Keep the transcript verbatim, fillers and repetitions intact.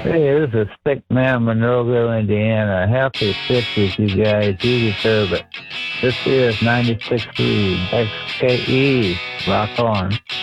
Hey, this is Stick Man, Monroeville, Indiana. Happy fiftieth, you guys. You deserve it. This is ninety-six point three X K E. Rock on.